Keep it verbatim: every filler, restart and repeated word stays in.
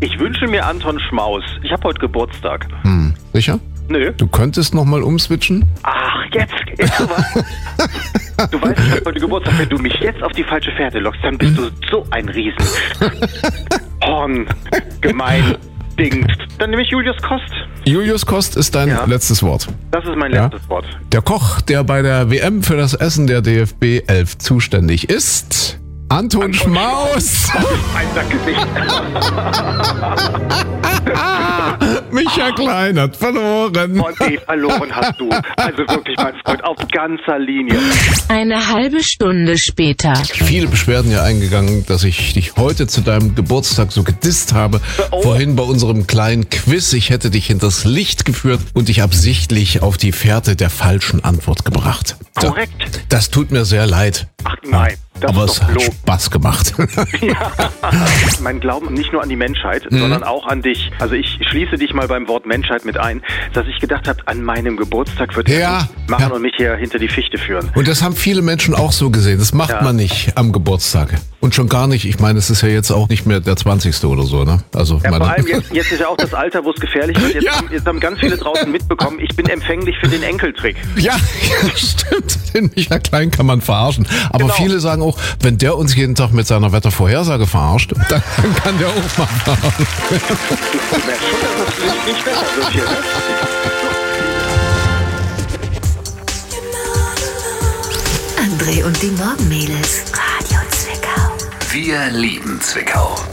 Ich wünsche mir Anton Schmaus. Ich habe heute Geburtstag. Hm, sicher? Nö. Du könntest nochmal umswitchen? Ach, jetzt, jetzt du was? Du weißt, ich habe heute Geburtstag. Wenn du mich jetzt auf die falsche Fährte lockst, dann bist du so ein Riesen. Horn, gemein, Dings. Dann nehme ich Julius Kost. Julius Kost ist dein Ja. letztes Wort. Das ist mein Ja. letztes Wort. Der Koch, der bei der W M für das Essen der D F B elf zuständig ist, Anton, Anton Schmaus. Ein Sackgesicht. Micha Klein hat verloren. Und nee, verloren hast du. Also wirklich, mein Freund, auf ganzer Linie. Eine halbe Stunde später. Viele Beschwerden ja eingegangen, dass ich dich heute zu deinem Geburtstag so gedisst habe. Oh. Vorhin bei unserem kleinen Quiz. Ich hätte dich hinters Licht geführt und dich absichtlich auf die Fährte der falschen Antwort gebracht. Korrekt. Das tut mir sehr leid. Ach nein, das Aber ist es doch hat Lob. Spaß gemacht. Ja. Mein Glauben nicht nur an die Menschheit, Mhm. sondern auch an dich. Also ich schließe dich mal beim Wort Menschheit mit ein, dass ich gedacht habe, an meinem Geburtstag wird Ja. er machen Ja. und mich hier hinter die Fichte führen. Und das haben viele Menschen auch so gesehen. Das macht Ja. man nicht am Geburtstag. Und schon gar nicht, ich meine, es ist ja jetzt auch nicht mehr der zwanzigste oder so, ne? Also Ja, meine, vor allem jetzt, jetzt ist ja auch das Alter, wo es gefährlich wird. Jetzt, Ja. haben, jetzt haben ganz viele draußen mitbekommen, ich bin empfänglich für den Enkeltrick. ja, ja, stimmt. Den Micha Klein kann man verarschen. Aber Genau. viele sagen auch, wenn der uns jeden Tag mit seiner Wettervorhersage verarscht, dann, dann kann der auch mal verarschen. Du merkst schon, dass das nicht, nicht besser wird hier, ne? André und die Morgenmädels. Radio Zwickau. Wir lieben Zwickau.